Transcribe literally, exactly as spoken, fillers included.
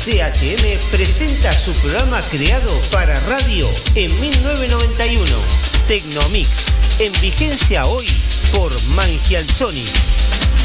C H M presenta su programa creado para radio en mil novecientos noventa y uno, Tecnomix, en vigencia hoy por Mangianzoni.